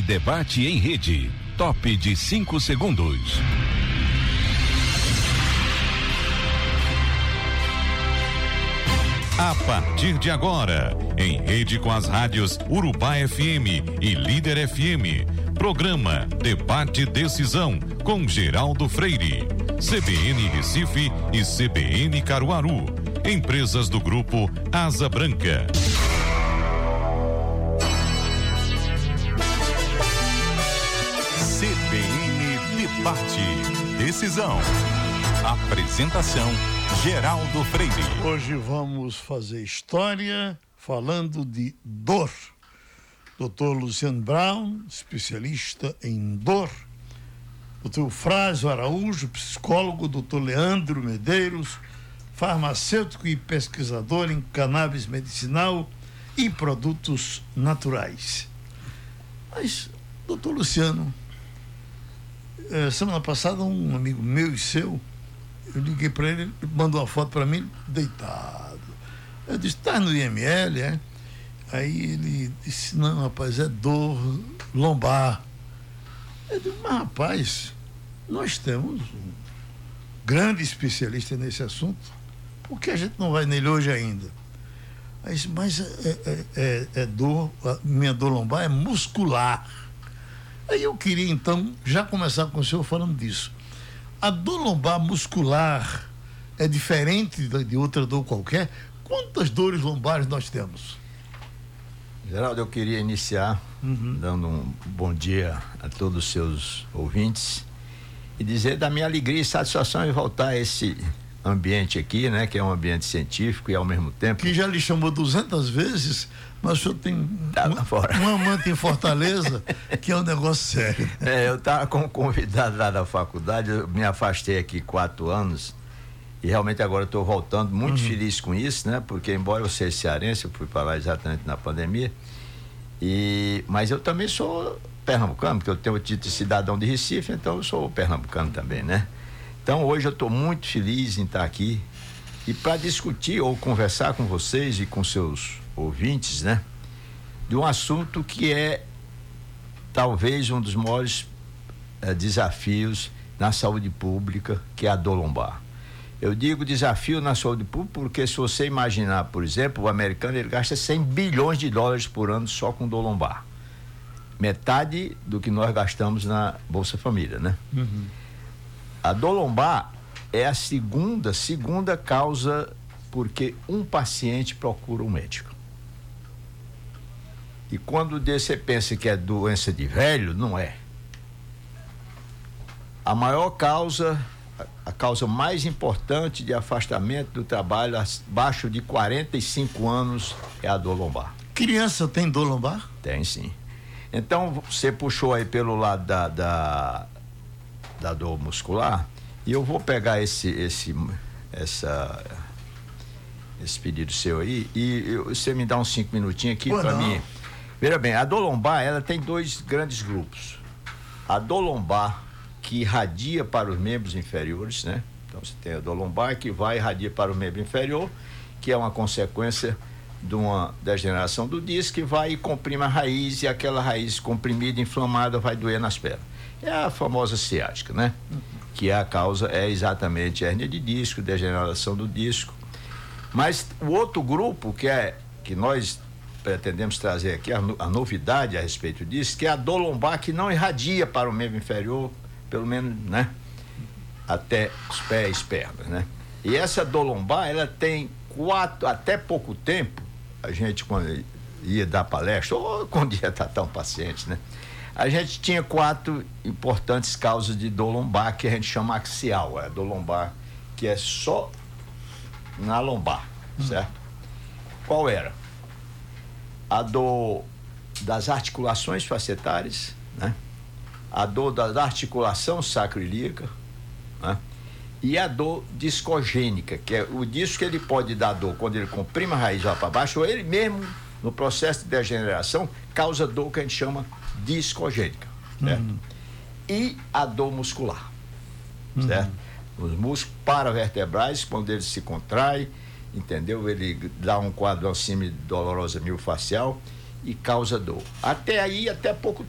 Debate em Rede. Top de 5 segundos. A partir de agora, em rede com as rádios Urubá FM e Líder FM, programa Debate Decisão com Geraldo Freire, CBN Recife e CBN Caruaru, empresas do grupo Asa Branca. CBN Debate Decisão. Apresentação Geraldo Freire. Hoje vamos fazer história falando de dor. Dr. Luciano Brown, especialista em dor. Dr. Frásio Araújo, psicólogo. Dr. Leandro Medeiros, farmacêutico e pesquisador em cannabis medicinal e produtos naturais. Mas, Dr. Luciano, semana passada um amigo meu e seu, eu liguei para ele, ele mandou uma foto para mim, deitado. Eu disse, tá no IML, é? Aí ele disse, não, rapaz, é dor lombar. Eu disse, mas rapaz, nós temos um grande especialista nesse assunto, por que a gente não vai nele hoje ainda? Aí disse, mas dor, minha dor lombar é muscular. Aí eu queria então já começar com o senhor falando disso. A dor lombar muscular é diferente de outra dor qualquer? Quantas dores lombares nós temos? Geraldo, eu queria iniciar dando um bom dia a todos os seus ouvintes e dizer da minha alegria e satisfação em voltar a esse ambiente aqui, né, que é um ambiente científico e ao mesmo tempo... Que já lhe chamou 200 vezes, mas o senhor tem um amante em Fortaleza que é um negócio sério. Eu estava como convidado lá da faculdade, eu me afastei aqui 4 anos e realmente agora estou voltando, muito feliz com isso, né? Porque embora eu seja cearense, eu fui para lá exatamente na pandemia, mas eu também sou pernambucano, porque eu tenho o título de cidadão de Recife, então eu sou pernambucano também, né? Então hoje eu estou muito feliz em estar aqui e para discutir ou conversar com vocês e com seus ouvintes, né, de um assunto que é talvez um dos maiores desafios na saúde pública, que é a dor lombar. Eu digo desafio na saúde pública porque se você imaginar, por exemplo, o americano ele gasta 100 bilhões de dólares por ano só com dor lombar. Metade do que nós gastamos na Bolsa Família, né? A dor lombar é a segunda causa porque um paciente procura um médico. E quando você pensa que é doença de velho, não é. A maior causa, a causa mais importante de afastamento do trabalho abaixo de 45 anos é a dor lombar. Criança tem dor lombar? Tem, sim. Então, você puxou aí pelo lado da dor muscular, e eu vou pegar esse pedido seu aí, e você me dá uns 5 minutinhos aqui para mim. Veja bem, a dor lombar, ela tem 2 grandes grupos. A dor lombar que irradia para os membros inferiores, né? Então você tem a dor lombar que vai irradia para o membro inferior, que é uma consequência de uma degeneração do disco, que vai e comprime a raiz, e aquela raiz comprimida, inflamada, vai doer nas pernas. É a famosa ciática, né? Que a causa é exatamente hérnia de disco, degeneração do disco. Mas o outro grupo que nós pretendemos trazer aqui, a novidade a respeito disso, que é a dor lombar que não irradia para o membro inferior, pelo menos, né? Até os pés, pernas, né? E essa dor lombar, ela tem até pouco tempo, a gente quando ia dar palestra, ou quando ia tratar um paciente, né? A gente tinha 4 importantes causas de dor lombar que a gente chama axial, a dor lombar que é só na lombar, certo? Qual era? A dor das articulações facetárias, né? A dor da articulação sacroiliaca, né? E a dor discogênica, que é o disco que ele pode dar dor quando ele comprime a raiz lá para baixo, ou ele mesmo, no processo de degeneração, causa dor que a gente chama discogênica, certo? E a dor muscular, certo? Os músculos paravertebrais, quando ele se contrai, entendeu? Ele dá um quadro acima de dolorosa miofascial e causa dor. Até aí, até pouco